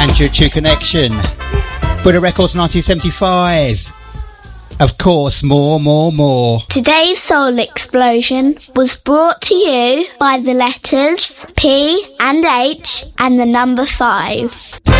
Andrew 2 Connection. Buddha Records 1975. Of course, more. Today's Soul Explosion was brought to you by the letters P and H and the number 5.